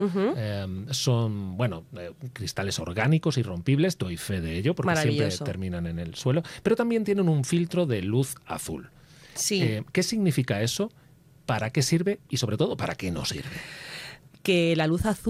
Son, cristales orgánicos irrompibles, doy fe de ello, porque siempre terminan en el suelo, pero también tienen un filtro de luz azul. Sí. ¿Qué significa eso? ¿Para qué sirve? Y sobre todo, ¿para qué no sirve? Que la luz azul